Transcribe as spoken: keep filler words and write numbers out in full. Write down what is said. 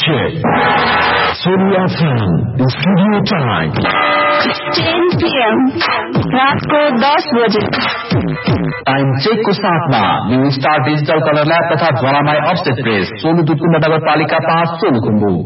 check. Sony F M, in studio time. ten p m रात को दस बजे टाइम चेक को साथमा new star digital colour lab तथा ज्वालामाई अफसेट प्रेस सोलु दुधकुण्ड नगरपालिका पाँच सोलुखुम्बु।